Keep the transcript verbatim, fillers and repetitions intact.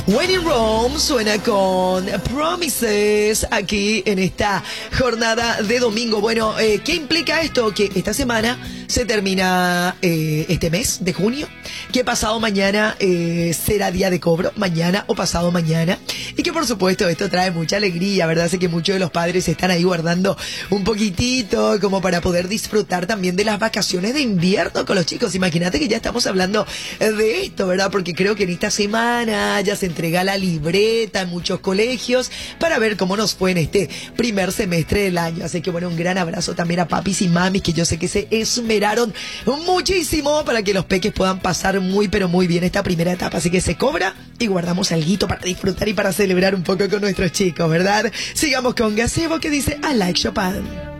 When in Rome suena con Promises aquí en esta jornada de domingo. Bueno, eh, ¿qué implica esto? Que esta semana se termina eh, este mes de junio, que pasado mañana eh, será día de cobro, mañana o pasado mañana, y que por supuesto esto trae mucha alegría, ¿verdad? Sé que muchos de los padres están ahí guardando un poquitito como para poder disfrutar también de las vacaciones de invierno con los chicos. Imagínate que ya estamos hablando de esto, ¿verdad? Porque creo que en esta semana ya se entrega la libreta en muchos colegios para ver cómo nos fue en este primer semestre del año. Así que bueno, un gran abrazo también a papis y mamis que yo sé que se esmeraron muchísimo para que los peques puedan pasar muy pero muy bien esta primera etapa. Así que se cobra y guardamos alguito para disfrutar y para celebrar un poco con nuestros chicos, ¿verdad? Sigamos con Gazebo que dice I like Chopin.